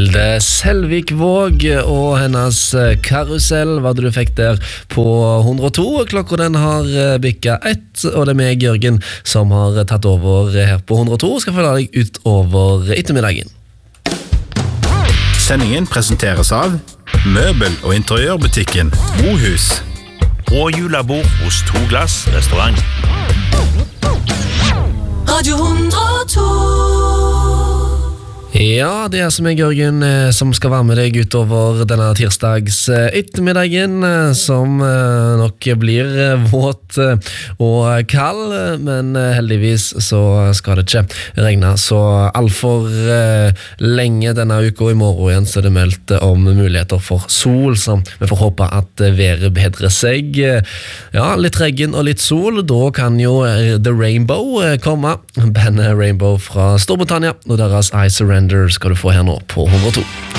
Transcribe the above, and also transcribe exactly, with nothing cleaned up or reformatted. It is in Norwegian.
Hilde Selvikvåg og hennes karusell, hva du fikk der på hundre og to. Klokka den har bikket ett, og det er meg, Jørgen, som har tatt over her på hundre og to. Skal følge deg ut over ettermiddagen. Sendingen presenteres av Møbel- og interiørbutikken Mohus og julebord hos Toglass restaurant. Radio hundre og to. Ja, det er som jeg, Jørgen, som skal være med deg utover denne tirsdags ettermiddagen, som nok blir våt og kald, men heldigvis så skal det ikke regne så alt for lenge denne uka. I morgen igjen så er det meldt om muligheter for sol, så vi får håpe at været bedrer seg. Ja, litt regn og litt sol, da kan jo The Rainbow komme, bandet Rainbow fra Storbritannia, og deres I Surrender skal du få her nå på hundre og to.